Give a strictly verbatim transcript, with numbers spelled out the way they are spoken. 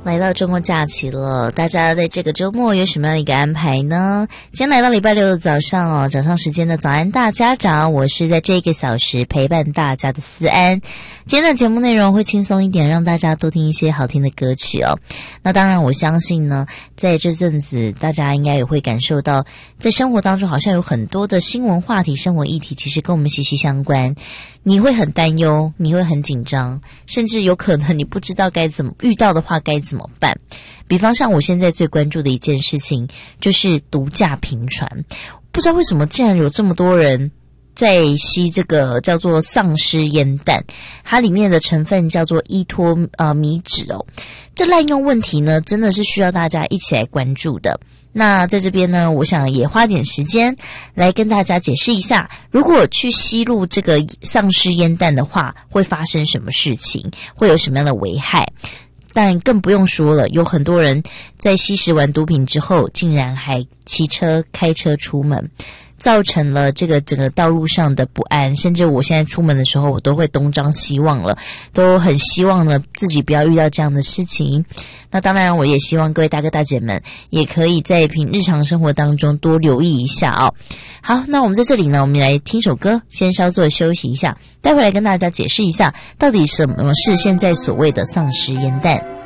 来到周末假期了，大家在这个周末有什么样的一个安排呢？今天来到礼拜六的早上哦，早上时间的早安大家长，我是在这个小时陪伴大家的思安。今天的节目内容会轻松一点，让大家多听一些好听的歌曲哦。那当然我相信呢，在这阵子大家应该也会感受到，在生活当中好像有很多的新闻话题、生活议题其实跟我们息息相关。你会很担忧，你会很紧张，甚至有可能你不知道该怎么遇到的话该怎么办。比方像我现在最关注的一件事情就是毒驾频传，不知道为什么竟然有这么多人在吸这个叫做丧尸烟弹，它里面的成分叫做依托呃米酯哦。这滥用问题呢，真的是需要大家一起来关注的。那在这边呢，我想也花点时间来跟大家解释一下，如果去吸入这个丧尸烟弹的话，会发生什么事情，会有什么样的危害。但更不用说了，有很多人在吸食完毒品之后，竟然还骑车开车出门，造成了这个整个道路上的不安，甚至我现在出门的时候我都会东张西望了，都很希望呢自己不要遇到这样的事情。那当然我也希望各位大哥大姐们也可以在平日常生活当中多留意一下哦。好，那我们在这里呢，我们来听首歌，先稍作休息一下，待会来跟大家解释一下到底什么是现在所谓的丧尸烟弹。